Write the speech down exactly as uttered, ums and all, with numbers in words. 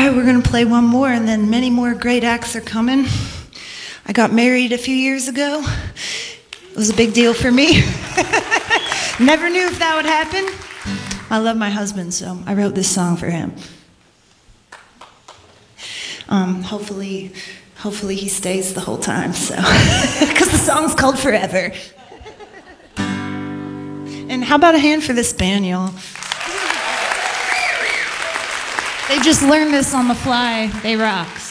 right, we're going to play one more, and then many more great acts are coming. I got married a few years ago. It was a big deal for me. Never knew if that would happen. I love my husband, so I wrote this song for him. Um, hopefully, hopefully he stays the whole time, so, because the song's called Forever. And how about a hand for this band, y'all? They just learned this on the fly. They rock.